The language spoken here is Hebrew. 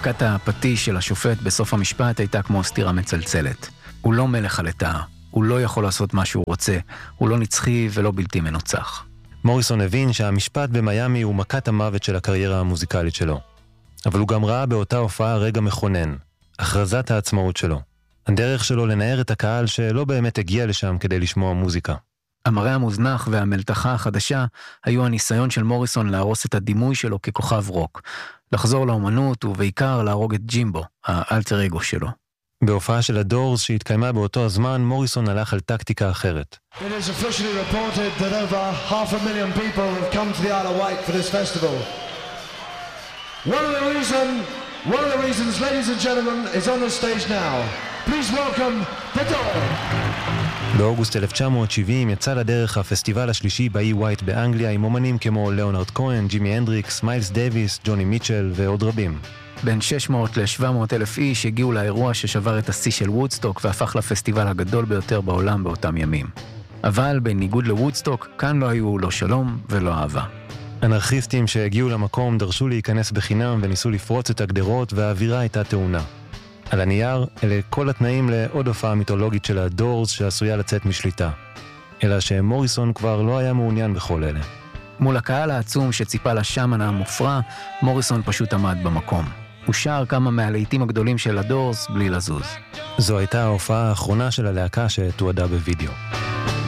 מכת הפטיש של השופט בסוף המשפט הייתה כמו סתירה מצלצלת. הוא לא מלך הלטאה, הוא לא יכול לעשות מה שהוא רוצה, הוא לא נצחי ולא בלתי מנוצח. מוריסון הבין שהמשפט במיימי הוא מכת המוות של הקריירה המוזיקלית שלו. אבל הוא גם ראה באותה הופעה רגע מכונן, הכרזת העצמאות שלו. הדרך שלו לנער את הקהל שלא באמת הגיע לשם כדי לשמוע מוזיקה. המראה המוזנח והמלתחה החדשה היו הניסיון של מוריסון להרוס את הדימוי שלו ככוכב רוק, לחזור לאומנות ובעיקר להרוג את ג'ימבו, האלטר אגו שלו. בהופעה של הדורס שהתקיימה באותו הזמן, מוריסון הלך על טקטיקה אחרת. It is officially reported that over 500,000 people have come to the Isle of Wight for this festival. One of the reasons, ladies and gentlemen, is on the stage now. Please welcome the Doors. באוגוסט 1970 יצא לדרך הפסטיבל השלישי באי ווייט באנגליה עם אומנים כמו ליאונרד כהן, ג'ימי הנדריקס, מיילס דייוויס, ג'וני מיטשל ועוד רבים. בין 600 ל-700 אלף איש הגיעו לאירוע ששבר את השיא של וודסטוק והפך לפסטיבל הגדול ביותר בעולם באותם ימים. אבל בניגוד לוודסטוק, כאן לא היו לא שלום ולא אהבה. אנרכיסטים שהגיעו למקום דרשו להיכנס בחינם וניסו לפרוץ את הגדרות והאווירה הייתה תאונה. על הנייר, אלה כל התנאים לעוד הופעה מיתולוגית של הדורס שעשויה לצאת משליטה. אלא שמוריסון כבר לא היה מעוניין בכל אלה. מול הקהל העצום שציפה לשמן המופרע, מוריסון פשוט עמד במקום. הוא שר כמה מהלהיטים הגדולים של הדורס בלי לזוז. זו הייתה ההופעה האחרונה של הלהקה שתועדה בווידאו.